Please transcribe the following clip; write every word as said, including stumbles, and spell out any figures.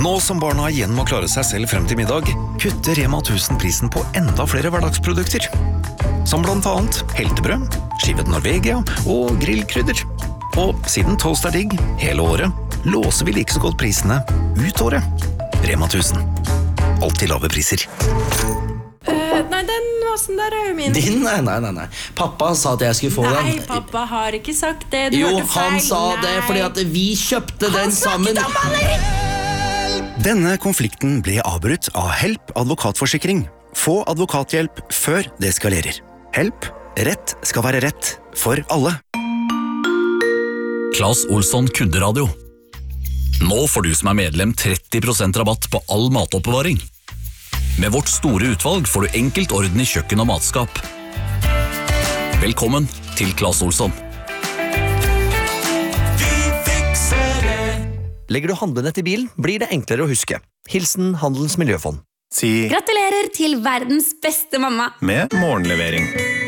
Nå som barna igjen må klare seg selv frem til middag, kutter Rema tusen prisen på enda flere hverdagsprodukter. Som blant annet heltebrød, skivet Norvegia og grillkrydder. Og siden toast er digg hele året, låser vi like så godt prisene ut året. Rema tusen. Alltid lave priser. Uh, nei, den vasen der er jo min. Din? Nei, nei, nei, nei. Pappa sa at jeg skulle få nei, den. Nei, pappa har ikke sagt det. Du jo, hørte feil. Han sa nei. det fordi at vi kjøpte han den sammen. Han snakket om Denne konflikten ble avbrutt av Help advokatforsikring. Få advokathjelp før det eskalerer. Help. Rett skal være rett for alle. Claes Olsson kunderadio. Nå får du som er medlem tretti prosent rabatt på all matoppbevaring. Med vårt store utvalg får du enkelt orden i kjøkken og matskap. Velkommen til Claes Olsson. Legger du handlenett i bilen, blir det enklere å huske. Hilsen Handelens Miljøfond. Si Gratulerer til verdens beste mamma. med morgenlevering.